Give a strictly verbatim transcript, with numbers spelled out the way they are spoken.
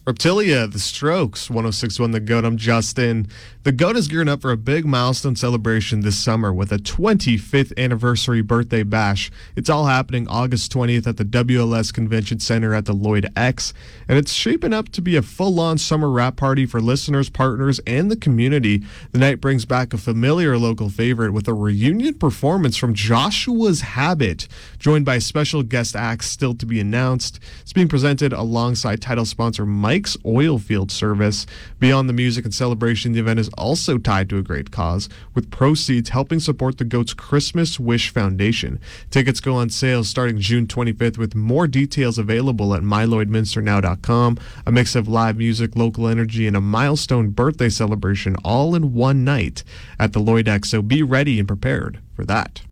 Reptilia, The Strokes, one oh six point one The Goat. I'm Justin. The Goat is gearing up for a big milestone celebration this summer with a twenty-fifth anniversary birthday bash. It's all happening August twentieth at the W L S Convention Center at the Lloyd X, and it's shaping up to be a full-on summer wrap party for listeners, partners, and the community. The night brings back a familiar local favorite with a reunion performance from Joshua's Habit, joined by special guest acts still to be announced. It's being presented alongside title sponsor Mike's Oilfield Service. Beyond the music and celebration, the event is also tied to a great cause, with proceeds helping support the Goat's Christmas Wish Foundation. Tickets go on sale starting June twenty-fifth, with more details available at my lloyd minster now dot com. A mix of live music, local energy, and a milestone birthday celebration all in one night at the Lloyd X, so be ready and prepared for that.